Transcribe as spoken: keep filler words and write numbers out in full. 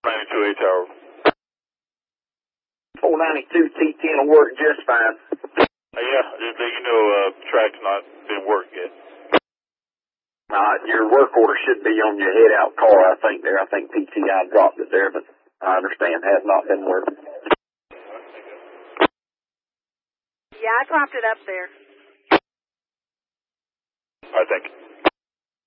ninety-two A tower. four ninety-two T ten will work just fine. Uh, yeah, just let you know, uh, track's not been working yet. Uh, your work order should be on your head out car, I think there. I think P T I dropped it there, but I understand has not been working. Yeah, I dropped it up there. All right, thank you.